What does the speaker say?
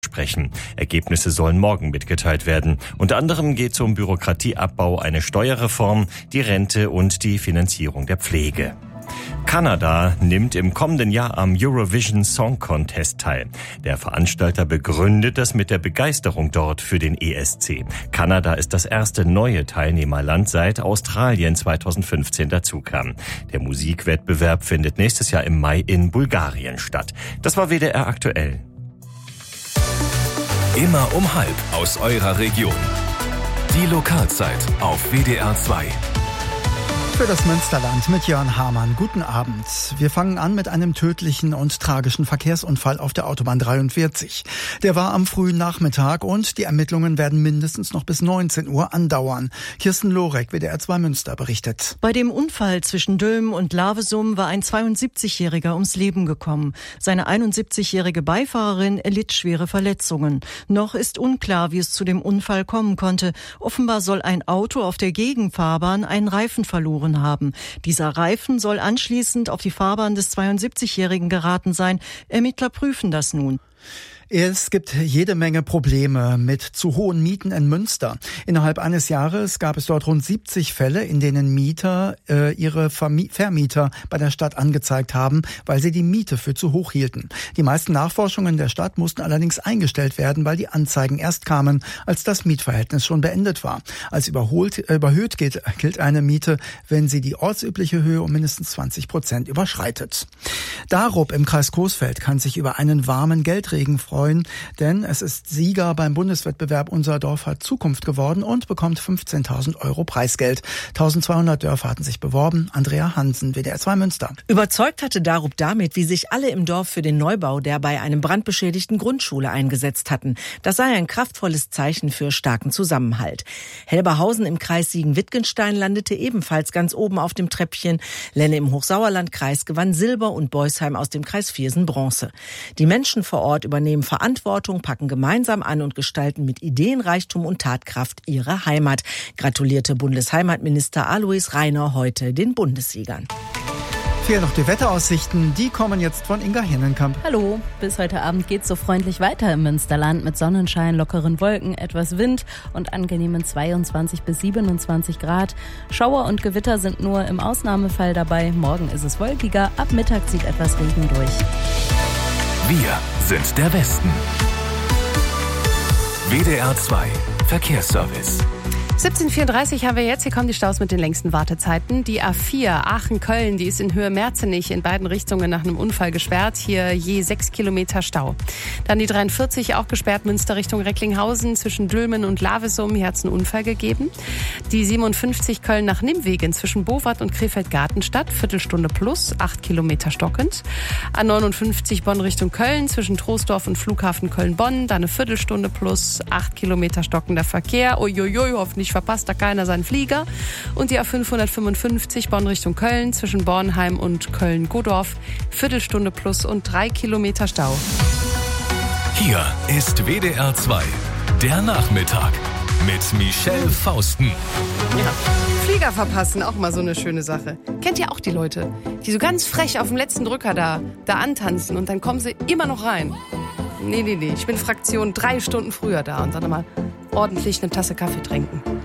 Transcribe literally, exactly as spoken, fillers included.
sprechen. Ergebnisse sollen morgen mitgeteilt werden. Unter anderem geht es um Bürokratieabbau, eine Steuerreform, die Rente und die Finanzierung der Pflege. Kanada nimmt im kommenden Jahr am Eurovision Song Contest teil. Der Veranstalter begründet das mit der Begeisterung dort für den E S C. Kanada ist das erste neue Teilnehmerland seit Australien zweitausendfünfzehn dazukam. Der Musikwettbewerb findet nächstes Jahr im Mai in Bulgarien statt. Das war W D R aktuell. Immer um halb aus eurer Region. Die Lokalzeit auf W D R zwei. Für das Münsterland mit Jörn Hamann. Guten Abend. Wir fangen an mit einem tödlichen und tragischen Verkehrsunfall auf der Autobahn dreiundvierzig. Der war am frühen Nachmittag und die Ermittlungen werden mindestens noch bis neunzehn Uhr andauern. Kirsten Lorek, W D R zwei Münster, berichtet. Bei dem Unfall zwischen Dülmen und Lavesum war ein zweiundsiebzigjähriger ums Leben gekommen. Seine einundsiebzigjährige Beifahrerin erlitt schwere Verletzungen. Noch ist unklar, wie es zu dem Unfall kommen konnte. Offenbar soll ein Auto auf der Gegenfahrbahn einen Reifen verloren haben. Dieser Reifen soll anschließend auf die Fahrbahn des zweiundsiebzigjährigen geraten sein. Ermittler prüfen das nun. Es gibt jede Menge Probleme mit zu hohen Mieten in Münster. Innerhalb eines Jahres gab es dort rund siebzig Fälle, in denen Mieter äh, ihre Vermi- Vermieter bei der Stadt angezeigt haben, weil sie die Miete für zu hoch hielten. Die meisten Nachforschungen der Stadt mussten allerdings eingestellt werden, weil die Anzeigen erst kamen, als das Mietverhältnis schon beendet war. Als überholt, äh, überhöht gilt, gilt eine Miete, wenn sie die ortsübliche Höhe um mindestens zwanzig Prozent überschreitet. Darup im Kreis Coesfeld kann sich über einen warmen Geldregen freuen, denn es ist Sieger beim Bundeswettbewerb Unser Dorf hat Zukunft geworden und bekommt fünfzehntausend Euro Preisgeld. eintausendzweihundert Dörfer hatten sich beworben. Andrea Hansen, W D R zwei Münster. Überzeugt hatte Darup damit, wie sich alle im Dorf für den Neubau der bei einem brandbeschädigten Grundschule eingesetzt hatten. Das sei ein kraftvolles Zeichen für starken Zusammenhalt. Helberhausen im Kreis Siegen-Wittgenstein landete ebenfalls ganz oben auf dem Treppchen. Lenne im Hochsauerlandkreis gewann Silber und Beusheim aus dem Kreis Viersen Bronze. Die Menschen vor Ort übernehmen Verantwortung, packen gemeinsam an und gestalten mit Ideenreichtum und Tatkraft ihre Heimat, gratulierte Bundesheimatminister Alois Rainer heute den Bundessiegern. Hier noch die Wetteraussichten, die kommen jetzt von Inga Hirnenkamp. Hallo, bis heute Abend geht's so freundlich weiter im Münsterland mit Sonnenschein, lockeren Wolken, etwas Wind und angenehmen zweiundzwanzig bis siebenundzwanzig Grad. Schauer und Gewitter sind nur im Ausnahmefall dabei. Morgen ist es wolkiger, ab Mittag zieht etwas Regen durch. Wir sind der Westen. W D R zwei Verkehrsservice. siebzehn Uhr vierunddreißig haben wir jetzt. Hier kommen die Staus mit den längsten Wartezeiten. Die A vier Aachen-Köln, die ist in Höhe Merzenich in beiden Richtungen nach einem Unfall gesperrt. Hier je sechs Kilometer Stau. Dann die dreiundvierzig auch gesperrt, Münster Richtung Recklinghausen zwischen Dülmen und Lavesum. Hier hat es einen Unfall gegeben. Die siebenundfünfzig Köln nach Nimwegen zwischen Bowart und Krefeld-Gartenstadt. Viertelstunde plus, acht Kilometer stockend. A neunundfünfzig Bonn Richtung Köln zwischen Troisdorf und Flughafen Köln-Bonn. Da eine Viertelstunde plus, acht Kilometer stockender Verkehr. Uiuiui, hoffentlich verpasst da keiner seinen Flieger. Und die A fünfhundertfünfundfünfzig Bonn Richtung Köln zwischen Bornheim und Köln-Godorf. Viertelstunde plus und drei Kilometer Stau. Hier ist W D R zwei, der Nachmittag mit Michelle Fausten. Ja. Flieger verpassen, auch mal so eine schöne Sache. Kennt ihr auch die Leute, die so ganz frech auf dem letzten Drücker da, da antanzen und dann kommen sie immer noch rein? Nee, nee, nee, ich bin Fraktion drei Stunden früher da und dann mal ordentlich eine Tasse Kaffee trinken.